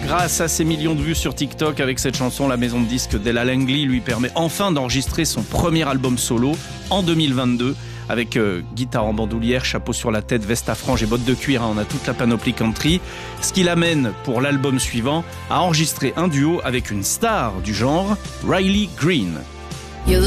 Grâce à ses millions de vues sur TikTok avec cette chanson, la maison de disques d'Ella Langley lui permet enfin d'enregistrer son premier album solo en 2022 avec guitare en bandoulière, chapeau sur la tête, veste à franges et bottes de cuir. On a toute la panoplie country. Ce qui l'amène pour l'album suivant à enregistrer un duo avec une star du genre, Riley Green.